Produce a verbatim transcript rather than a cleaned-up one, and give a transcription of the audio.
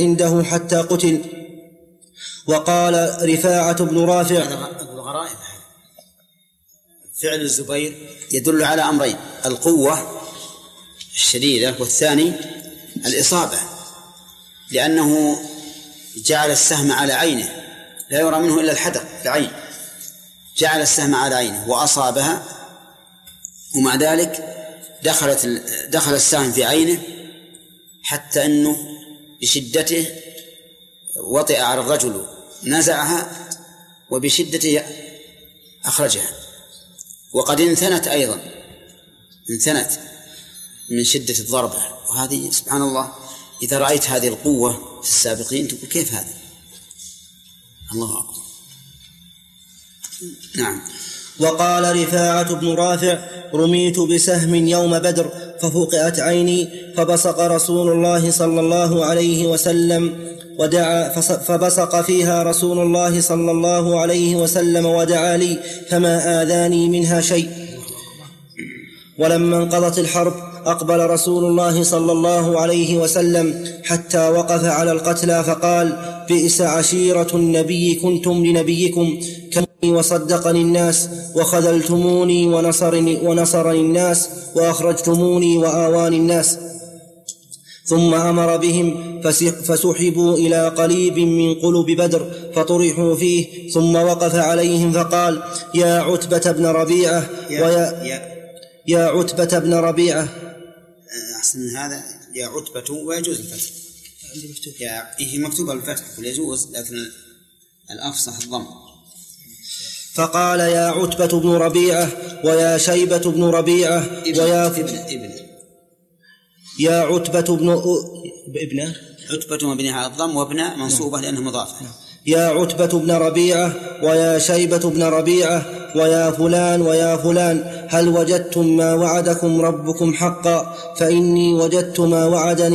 عنده حتى قتل. وقال رفاعة بن رافع: الغرائب فعل الزبير يدل على أمرين: القوة الشديدة، والثاني الإصابة، لأنه جعل السهم على عينه لا يرى منه إلا الحدق العين، جعل السهم على عينه وأصابها، ومع ذلك دخلت دخل السهم في عينه حتى أنه بشدته وطئ على الرجل، نزعها وبشدته أخرجها، وقد انثنت أيضا، انثنت من شدة الضربة. وهذه سبحان الله، إذا رأيت هذه القوة في السابقين تقول كيف هذا؟ الله أكبر. نعم. وقال رفاعة بن رافع: رميت بسهم يوم بدر ففقئت عيني، فبصق رسول الله صلى الله عليه وسلم ودعا فبصق فيها رسول الله صلى الله عليه وسلم ودعا لي، فما آذاني منها شيء. ولما انقضت الحرب أقبل رسول الله صلى الله عليه وسلم حتى وقف على القتلى فقال: بئس عشيرة النبي كنتم لنبيكم، كمني وصدقني الناس، وخذلتموني ونصرني, ونصرني الناس، وأخرجتموني وآواني الناس. ثم أمر بهم فسحبوا إلى قليب من قلوب بدر فطرحوا فيه، ثم وقف عليهم فقال: يا عتبة بن ربيعة ويا يا, يا عتبة بن ربيعة. أحسن من هذا يا عتبة، ويجوز الفتح، يا إيه مكتوبة الفتح ويجوز، لكن الأفصح الضم. فقال: يا عتبة بن ربيعة ويا شيبة بن ربيعة ويا ابن ابن يا عتبة بن ابن عتبة مبني على الضم، وابن منصوبة لأنه مضاف. يا عتبة بن ربيعة ويا شيبة بن ربيعة ويا فلان ويا فلان، هل وجدتم ما وعدكم ربكم حقا؟ فإني وجدت ما وعدني